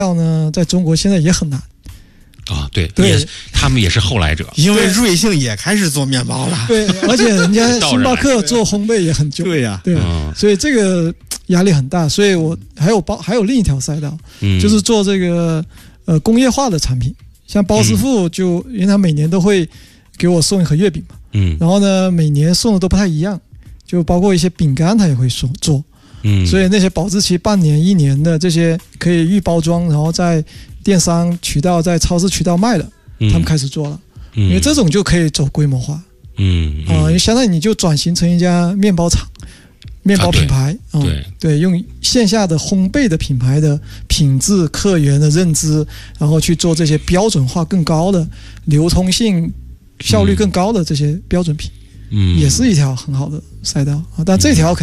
道呢，在中国现在也很难啊，对， 对， 他们也是后来者， 因为瑞幸也开始做面包了。 对，而且人家星巴克做烘焙也很久。 对呀， 对，所以这个压力很大。所以我还有另一条赛道，就是做这个工业化的产品，像包师傅就因为他每年都会给我送一盒月饼嘛，然后呢每年送的都不太一样，就包括一些饼干他也会做。所以那些保质期半年、1年的这些可以预包装，然后在电商渠道、在超市渠道卖的，他们开始做了，因为这种就可以走规模化，相当于你就转型成一家面包厂、面包品牌对，用线下的烘焙的品牌的品质、客源的认知，然后去做这些标准化更高的、流通性、效率更高的这些标准品，也是一条很好的赛道啊，但这条